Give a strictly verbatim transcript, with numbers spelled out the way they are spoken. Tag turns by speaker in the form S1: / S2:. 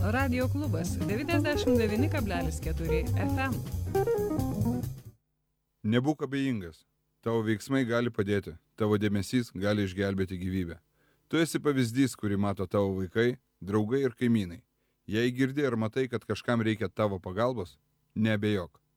S1: Radio klubas devyniasdešimt devyni kablelis keturi F M.
S2: Nebūk abejingas. Tavo veiksmai gali padėti. Tavo dėmesys gali išgelbėti gyvybę. Tu esi pavyzdys, kurį mato tavo vaikai, draugai ir kaimynai. Jei girdi ar matai, kad kažkam reikia tavo pagalbos, neabejok.